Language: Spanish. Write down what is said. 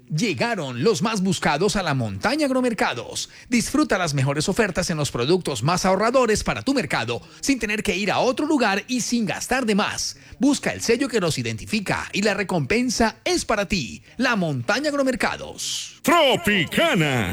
Llegaron los más buscados a la montaña Agromercados. Disfruta las mejores ofertas en los productos más ahorradores para tu mercado, sin tener que ir a otro lugar y sin gastar de más. Busca el sello que los identifica y la recompensa es para ti. La montaña Agromercados. Tropicana.